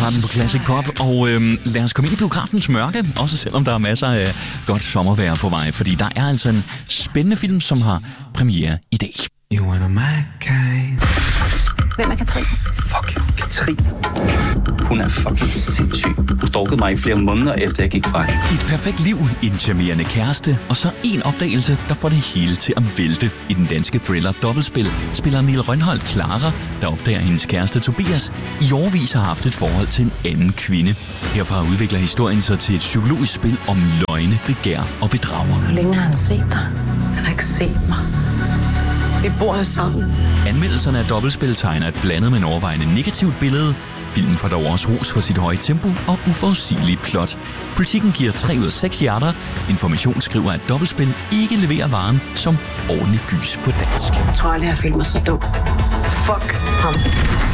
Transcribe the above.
Radioretten på Classic Pop, og lad os komme ind i biografens mørke, også selvom der er masser af godt sommervejr på vej, fordi der er altså en spændende film, som har premiere i dag. You wanna my kind. Hvem er Katrin? Fuck, Katrin. Hun er fucking sindssyg. Hun stalkede mig i flere måneder, efter jeg gik fra hende. Et perfekt liv, en charmerende kæreste, og så en opdagelse, der får det hele til at vælte. I den danske thriller Dobbeltspil spiller Niel Rønholdt Clara, der opdager hendes kæreste Tobias, i årevis har haft et forhold til en anden kvinde. Herfra udvikler historien sig til et psykologisk spil om løgne, begær og bedrager. Hvor længe har han set dig? Han har ikke set mig. Vi bor her sammen. Anmeldelserne af Dobbeltspil tegner et blandet, men overvejende negativt billede. Filmen får dog også ros for sit høje tempo og uforudsigelige plot. Politikken giver 3 ud af 6 hjerter. Information skriver, at Dobbeltspil ikke leverer varen som ordentlig gys på dansk. Jeg tror aldrig, jeg har følt mig så dum. Fuck ham.